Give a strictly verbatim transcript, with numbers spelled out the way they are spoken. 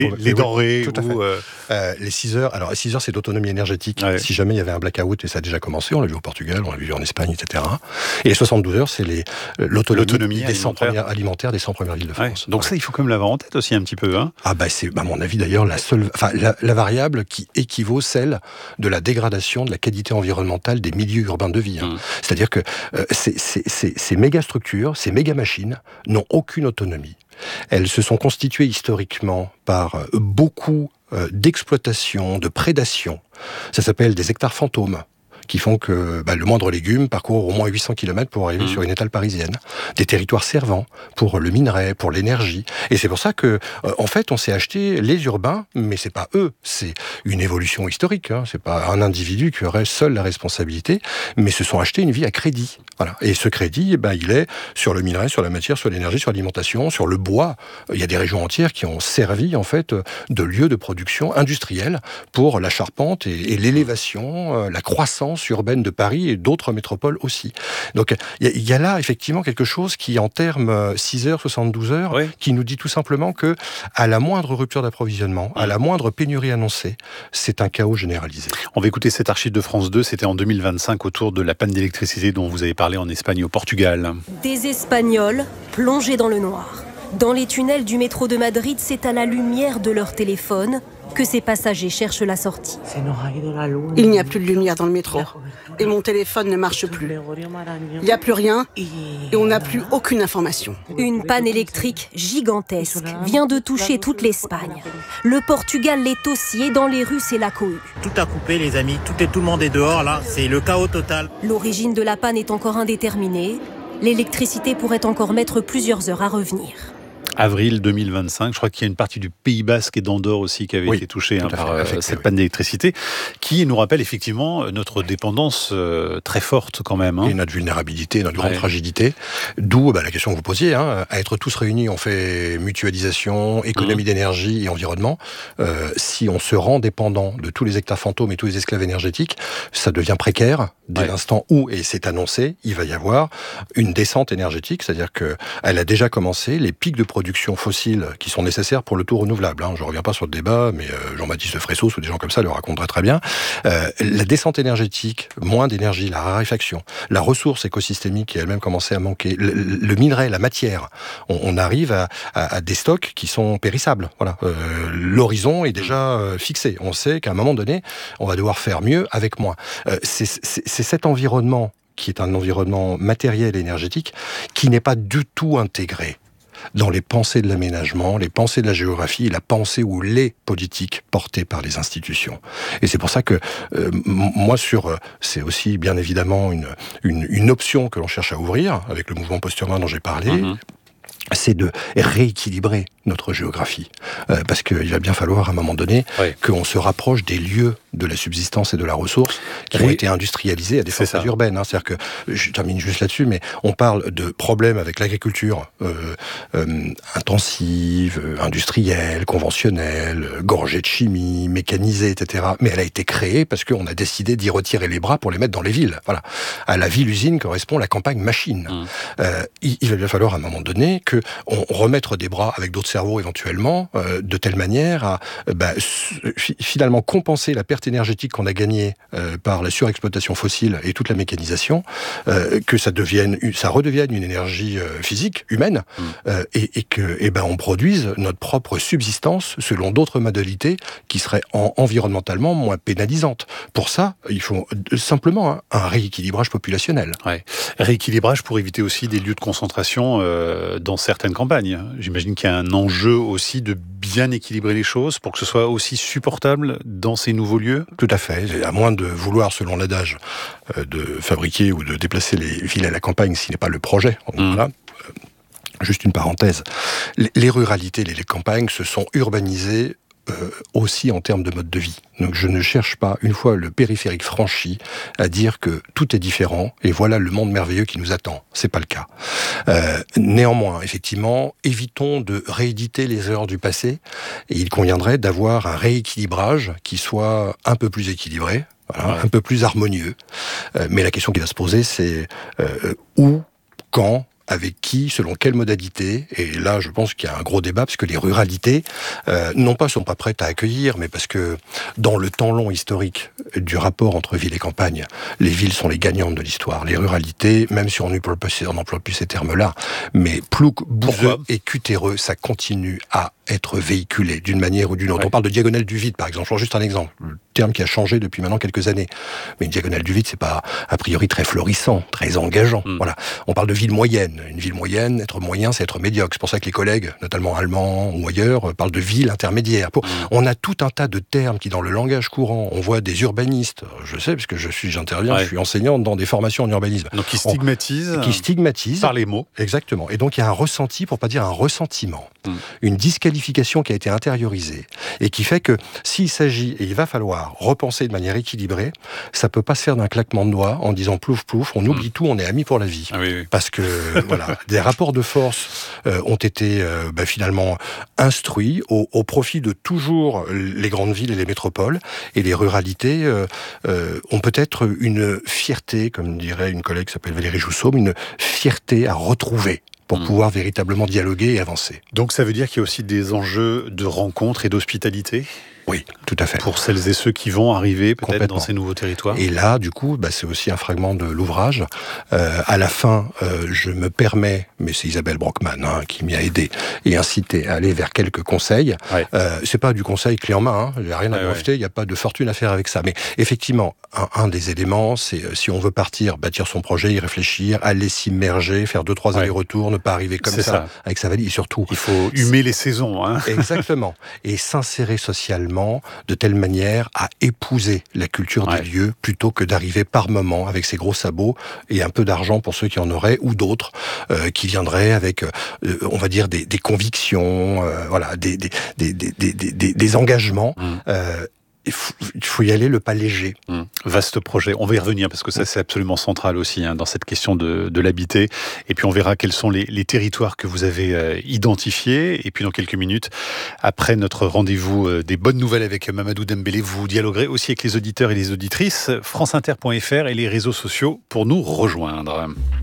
les denrées tout à fait. ou... Euh... Euh, les six heures, alors six heures c'est d'autonomie énergétique, ouais. si jamais il y avait un blackout, et ça a déjà commencé, on l'a vu au Portugal, on l'a vu en Espagne, et cetera. Et les soixante-douze heures, c'est les, l'autonomie, l'autonomie des cent premières, alimentaires des cent premières villes de France. Ouais. Donc ouais. ça, il faut quand même l'avoir en tête aussi un petit peu. Hein. Ah bah c'est, à mon avis d'ailleurs, la seule, enfin la, la variable qui équivaut celle de la dégradation de la qualité environnementale des milieux urbains de vie. Hein. Mmh. C'est-à-dire que euh, ces, ces, ces, ces méga structures, ces méga machines n'ont aucune autonomie. Elles se sont constituées historiquement par euh, beaucoup euh, d'exploitation, de prédation. Ça s'appelle des hectares fantômes, qui font que bah, le moindre légume parcourt au moins huit cents kilomètres pour arriver mmh. sur une étale parisienne. Des territoires servants pour le minerai, pour l'énergie. Et c'est pour ça que, euh, en fait, on s'est acheté les urbains, mais c'est pas eux. C'est une évolution historique. Hein. C'est pas un individu qui aurait seul la responsabilité, mais se sont achetés une vie à crédit. Voilà. Et ce crédit, eh ben, il est sur le minerai, sur la matière, sur l'énergie, sur l'alimentation, sur le bois. Il y a des régions entières qui ont servi, en fait, de lieux de production industrielle pour la charpente et, et l'élévation, euh, la croissance urbaine de Paris et d'autres métropoles aussi. Donc il y, y a là effectivement quelque chose qui, en termes six heures, soixante-douze heures, oui. qui nous dit tout simplement que à la moindre rupture d'approvisionnement, à la moindre pénurie annoncée, c'est un chaos généralisé. On va écouter cet archive de France deux, c'était en deux mille vingt-cinq autour de la panne d'électricité dont vous avez parlé en Espagne et au Portugal. Des Espagnols plongés dans le noir. Dans les tunnels du métro de Madrid, c'est à la lumière de leur téléphone que ces passagers cherchent la sortie. Il n'y a plus de lumière dans le métro et mon téléphone ne marche plus. Il n'y a plus rien et on n'a plus aucune information. Une panne électrique gigantesque vient de toucher toute l'Espagne. Le Portugal l'est aussi et dans les rues, c'est la cohue. Tout a coupé les amis, tout, est, tout le monde est dehors là, c'est le chaos total. L'origine de la panne est encore indéterminée. L'électricité pourrait encore mettre plusieurs heures à revenir. Avril deux mille vingt-cinq, je crois qu'il y a une partie du Pays Basque et d'Andorre aussi qui avait oui, été touchée hein, par affecté, cette oui. panne d'électricité, qui nous rappelle effectivement notre dépendance euh, très forte quand même. Hein. Et notre vulnérabilité, notre ouais. grande fragilité. D'où bah, la question que vous posiez, hein, à être tous réunis, on fait mutualisation, économie mmh. d'énergie et environnement. Euh, si on se rend dépendant de tous les hectares fantômes et tous les esclaves énergétiques, ça devient précaire dès ouais. l'instant où, et c'est annoncé, il va y avoir une descente énergétique, c'est-à-dire qu'elle a déjà commencé, les pics de production fossiles qui sont nécessaires pour le tout renouvelable. Hein. Je ne reviens pas sur le débat, mais euh, Jean-Baptiste Fressos ou des gens comme ça le raconteraient très bien. Euh, la descente énergétique, moins d'énergie, la raréfaction, la ressource écosystémique qui elle-même commençait à manquer, le, le minerai, la matière, on, on arrive à, à, à des stocks qui sont périssables. Voilà. Euh, l'horizon est déjà euh, fixé. On sait qu'à un moment donné, on va devoir faire mieux avec moins. Euh, c'est, c'est, c'est cet environnement qui est un environnement matériel et énergétique qui n'est pas du tout intégré dans les pensées de l'aménagement, les pensées de la géographie, la pensée ou les politiques portées par les institutions. Et c'est pour ça que euh, moi, sur, euh, c'est aussi bien évidemment une, une, une option que l'on cherche à ouvrir avec le mouvement post-urbain dont j'ai parlé. Mmh. C'est de rééquilibrer notre géographie. Euh, parce qu'il va bien falloir, à un moment donné, oui. qu'on se rapproche des lieux de la subsistance et de la ressource qui oui. ont été industrialisés à des fins urbaines. Hein. C'est-à-dire que, je termine juste là-dessus, mais on parle de problèmes avec l'agriculture euh, euh, intensive, industrielle, conventionnelle, gorgée de chimie, mécanisée, et cetera. Mais elle a été créée parce qu'on a décidé d'y retirer les bras pour les mettre dans les villes. Voilà. À la ville-usine correspond la campagne-machine. Mmh. Euh, il, il va bien falloir, à un moment donné, que on remettre des bras avec d'autres cerveaux éventuellement, euh, de telle manière à euh, bah, f- finalement compenser la perte énergétique qu'on a gagnée euh, par la surexploitation fossile et toute la mécanisation, euh, que ça devienne, ça redevienne une énergie euh, physique, humaine, mmh. euh, et, et que, eh ben, on produise notre propre subsistance selon d'autres modalités qui seraient en, environnementalement moins pénalisantes. Pour ça, il faut simplement un, un rééquilibrage populationnel. Ouais. Rééquilibrage pour éviter aussi des lieux de concentration euh, dans certaines campagnes. J'imagine qu'il y a un enjeu aussi de bien équilibrer les choses pour que ce soit aussi supportable dans ces nouveaux lieux. Tout à fait. À moins de vouloir, selon l'adage, euh, de fabriquer ou de déplacer les villes à la campagne, ce n'est pas le projet. Mmh. Voilà. Euh, juste une parenthèse. Les, les ruralités, les, les campagnes se sont urbanisées Euh, aussi en termes de mode de vie. Donc je ne cherche pas, une fois le périphérique franchi, à dire que tout est différent et voilà le monde merveilleux qui nous attend. C'est pas le cas. Euh, néanmoins, effectivement, évitons de rééditer les erreurs du passé et il conviendrait d'avoir un rééquilibrage qui soit un peu plus équilibré, voilà, ouais. un peu plus harmonieux. Euh, mais la question qui va se poser, c'est euh, où, quand, avec qui, selon quelle modalité. Et là, je pense qu'il y a un gros débat, parce que les ruralités, euh, non pas sont pas prêtes à accueillir, mais parce que dans le temps long historique du rapport entre ville et campagne, les villes sont les gagnantes de l'histoire. Les ruralités, même si on n'emploie plus ces termes-là, mais Plouc, Bouzeux et Cutéreux, ça continue à être véhiculé d'une manière ou d'une autre. Ouais. On parle de diagonale du vide, par exemple. Je prends juste un exemple. Le terme qui a changé depuis maintenant quelques années. Mais une diagonale du vide, c'est pas a priori très florissant, très engageant. Mm. Voilà. On parle de ville moyenne. Une ville moyenne, être moyen, c'est être médiocre. C'est pour ça que les collègues, notamment allemands ou ailleurs, parlent de ville intermédiaire. Pour... Mm. On a tout un tas de termes qui, dans le langage courant, on voit des urbanistes. Je sais, parce que je suis, j'interviens, ouais. je suis enseignant dans des formations en urbanisme. Donc qui stigmatisent. On... Qui stigmatisent. Par les mots. Exactement. Et donc il y a un ressenti, pour pas dire un ressentiment. Mm. Une disqualification qui a été intériorisée et qui fait que s'il s'agit, et il va falloir repenser de manière équilibrée, ça peut pas se faire d'un claquement de doigts en disant plouf plouf, on oublie mmh. tout, on est amis pour la vie. Ah oui, oui. Parce que voilà, des rapports de force euh, ont été euh, bah, finalement instruits au, au profit de toujours les grandes villes et les métropoles, et les ruralités euh, euh, ont peut-être une fierté, comme dirait une collègue qui s'appelle Valérie Jousseau, une fierté à retrouver pour mmh. pouvoir véritablement dialoguer et avancer. Donc ça veut dire qu'il y a aussi des enjeux de rencontre et d'hospitalité ? Oui, tout à fait. Pour celles et ceux qui vont arriver peut-être dans ces nouveaux territoires. Et là, du coup, bah, c'est aussi un fragment de l'ouvrage. Euh, à la fin, euh, je me permets, mais c'est Isabelle Brockman hein, qui m'y a aidé et incité à aller vers quelques conseils. Ouais. Euh, c'est pas du conseil clé en main, il hein, n'y a rien à ouais, breveter, il ouais. n'y a pas de fortune à faire avec ça. Mais effectivement, un, un des éléments, c'est euh, si on veut partir, bâtir son projet, y réfléchir, aller s'immerger, faire deux, trois ouais. allers-retours, ne pas arriver comme ça, ça avec sa valise. Et surtout, il faut humer les saisons. Hein. Exactement. Et s'insérer socialement de telle manière à épouser la culture ouais. des lieux plutôt que d'arriver par moment avec ses gros sabots et un peu d'argent pour ceux qui en auraient ou d'autres euh, qui viendraient avec, euh, on va dire, des, des convictions, euh, voilà, des, des, des, des, des, des, des engagements. Mmh. Euh, Il faut, il faut y aller le pas léger. Mmh. Vaste projet. On va y revenir parce que ça, c'est absolument central aussi hein, dans cette question de, de l'habiter. Et puis, on verra quels sont les, les territoires que vous avez euh, identifiés. Et puis, dans quelques minutes, après notre rendez-vous euh, des bonnes nouvelles avec Mamadou Dembélé, vous dialoguerez aussi avec les auditeurs et les auditrices. franceinter point f r et les réseaux sociaux pour nous rejoindre.